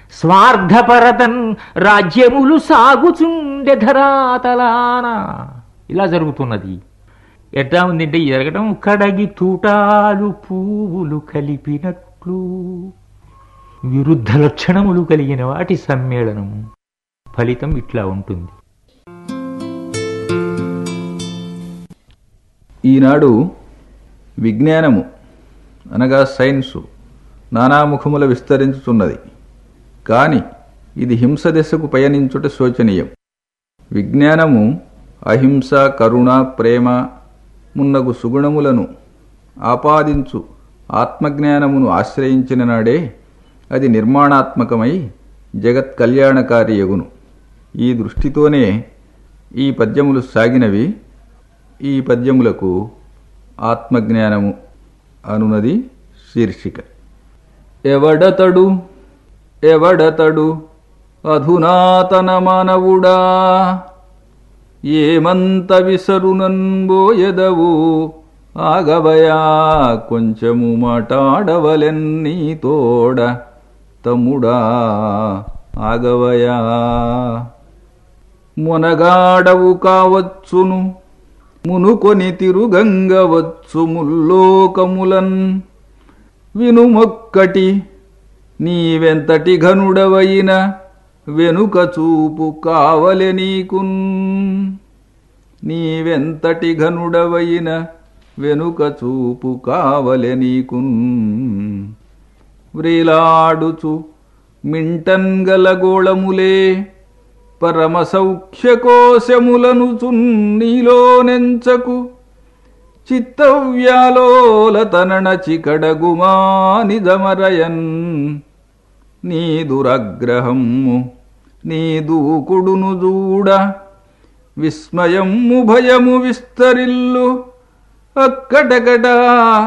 స్వార్థపరతన్ రాజ్యములు సాగుచుండె ధరాతలాన. ఇలా జరుగుతున్నది. ఎట్లా ఉందంటే జరగటం కడగి తూటాలు పువ్వులు కలిపినట్లు విరుద్ధ లక్షణములు కలిగిన వాటి సమ్మేళనం. ఫలితం ఇట్లా ఉంటుంది. ఈనాడు విజ్ఞానము అనగా సైన్సు నానాముఖముల విస్తరించుతున్నది. కాని ఇది హింస దిశకు పయనించుట శోచనీయం. విజ్ఞానము అహింస, కరుణ, ప్రేమ మున్నగు సుగుణములను ఆపాదించు ఆత్మజ్ఞానమును ఆశ్రయించిన నాడే అది నిర్మాణాత్మకమై జగత్ కళ్యాణకారి యగును. ఈ దృష్టితోనే ఈ పద్యములు సాగినవి. ఈ పద్యములకు ఆత్మజ్ఞానము అనునది శీర్షిక. ఎవడతడు ఎవడతడు అధునాతన మానవుడా, ఏమంత విసరునన్బోయెదవు ఆగవయా కొంచెము మాటాడవలెన్నీ తోడ తమ్ముడా ఆగవయా. మొనగాడవు కావచ్చును మునుకొని తిరుగంగవచ్చు ముల్లోకములన్, వినుమొక్కటి నీవెంతటి ఘనుడవైన వెనుక చూపు కావలె నీకున్. నీవెంతటి ఘనుడవైన వెనుక చూపు కావలె నీకున్. వ్రేలాడుచు మింటన్ గలగోళములే పరమ సౌఖ్యకోశములను చున్నీలో నెంచకు. చిత్తవ్యాలోలతనణ చికడగుమా నిజమరయన్. నీ దురగ్రహము నీ దూకుడును జూడ విస్మయము భయము విస్తరిల్లు అక్కడకడా